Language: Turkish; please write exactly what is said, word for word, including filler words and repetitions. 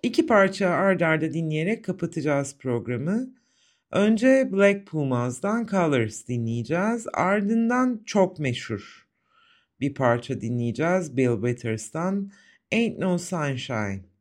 İki parça ard arda dinleyerek kapatacağız programı. Önce Black Pumas'dan Colors dinleyeceğiz. Ardından çok meşhur bir parça dinleyeceğiz Bill Withers'tan Ain't No Sunshine.